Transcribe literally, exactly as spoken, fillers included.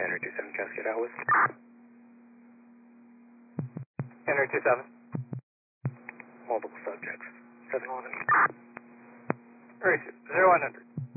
Enter two seven, Cascade out with. Enter two seven. Multiple subjects. seven one. Alright, zero one hundred.